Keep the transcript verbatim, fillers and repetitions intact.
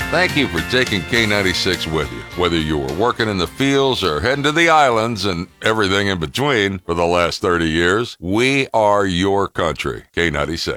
Thank you for taking K ninety-six with you. Whether you were working in the fields or heading to the islands and everything in between for the last thirty years, we are your country. K ninety-six.